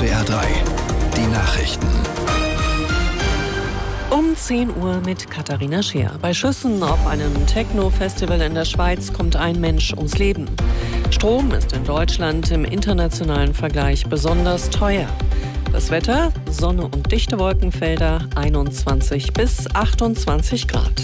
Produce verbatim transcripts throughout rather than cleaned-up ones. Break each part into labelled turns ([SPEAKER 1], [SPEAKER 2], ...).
[SPEAKER 1] S W R drei, die Nachrichten.
[SPEAKER 2] Um zehn Uhr mit Katharina Scheer. Bei Schüssen auf einem Techno-Festival in der Schweiz kommt ein Mensch ums Leben. Strom ist in Deutschland im internationalen Vergleich besonders teuer. Das Wetter, Sonne und dichte Wolkenfelder, einundzwanzig bis achtundzwanzig Grad.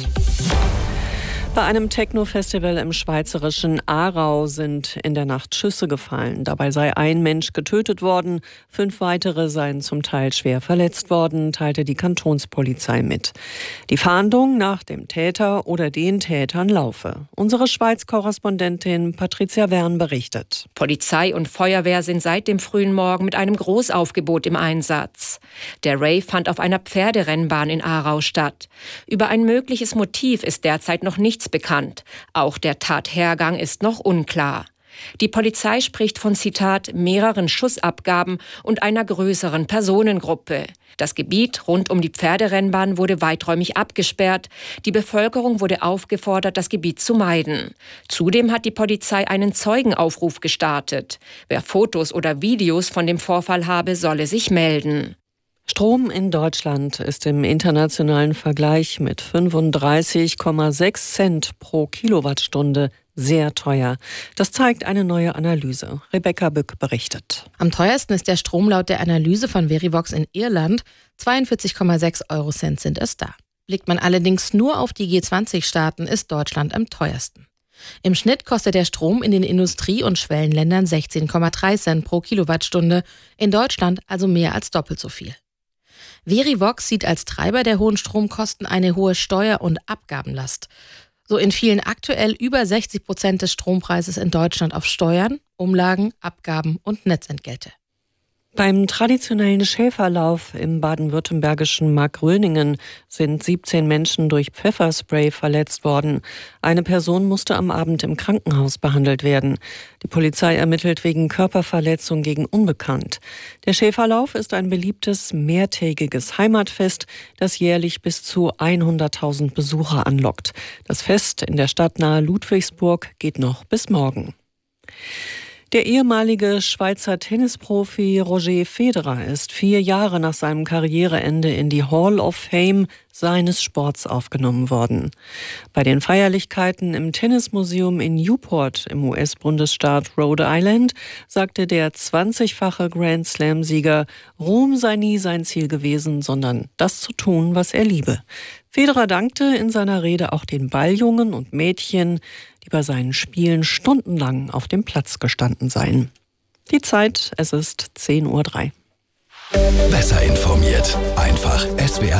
[SPEAKER 2] Bei einem Techno-Festival im schweizerischen Aarau sind in der Nacht Schüsse gefallen. Dabei sei ein Mensch getötet worden, fünf weitere seien zum Teil schwer verletzt worden, teilte die Kantonspolizei mit. Die Fahndung nach dem Täter oder den Tätern laufe. Unsere Schweiz-Korrespondentin Patricia Wern berichtet.
[SPEAKER 3] Polizei und Feuerwehr sind seit dem frühen Morgen mit einem Großaufgebot im Einsatz. Der Rave fand auf einer Pferderennbahn in Aarau statt. Über ein mögliches Motiv ist derzeit noch nichts bekannt. Auch der Tathergang ist noch unklar. Die Polizei spricht von, Zitat, mehreren Schussabgaben und einer größeren Personengruppe. Das Gebiet rund um die Pferderennbahn wurde weiträumig abgesperrt. Die Bevölkerung wurde aufgefordert, das Gebiet zu meiden. Zudem hat die Polizei einen Zeugenaufruf gestartet. Wer Fotos oder Videos von dem Vorfall habe, solle sich melden.
[SPEAKER 2] Strom in Deutschland ist im internationalen Vergleich mit fünfunddreißig Komma sechs Cent pro Kilowattstunde sehr teuer. Das zeigt eine neue Analyse. Rebecca Bück berichtet.
[SPEAKER 4] Am teuersten ist der Strom laut der Analyse von Verivox in Irland. zweiundvierzig Komma sechs Eurocent sind es da. Blickt man allerdings nur auf die G zwanzig Staaten, ist Deutschland am teuersten. Im Schnitt kostet der Strom in den Industrie- und Schwellenländern sechzehn Komma drei Cent pro Kilowattstunde, in Deutschland also mehr als doppelt so viel. Verivox sieht als Treiber der hohen Stromkosten eine hohe Steuer- und Abgabenlast. So entfielen aktuell über sechzig Prozent des Strompreises in Deutschland auf Steuern, Umlagen, Abgaben und Netzentgelte.
[SPEAKER 2] Beim traditionellen Schäferlauf im baden-württembergischen Markgröningen sind siebzehn Menschen durch Pfefferspray verletzt worden. Eine Person musste am Abend im Krankenhaus behandelt werden. Die Polizei ermittelt wegen Körperverletzung gegen Unbekannt. Der Schäferlauf ist ein beliebtes mehrtägiges Heimatfest, das jährlich bis zu hunderttausend Besucher anlockt. Das Fest in der Stadt nahe Ludwigsburg geht noch bis morgen. Der ehemalige Schweizer Tennisprofi Roger Federer ist vier Jahre nach seinem Karriereende in die Hall of Fame seines Sports aufgenommen worden. Bei den Feierlichkeiten im Tennismuseum in Newport im U S-Bundesstaat Rhode Island sagte der zwanzigfache Grand Slam-Sieger, Ruhm sei nie sein Ziel gewesen, sondern das zu tun, was er liebe. Federer dankte in seiner Rede auch den Balljungen und Mädchen, die bei seinen Spielen stundenlang auf dem Platz gestanden seien. Die Zeit, es ist zehn Uhr drei.
[SPEAKER 1] Besser informiert, einfach S W R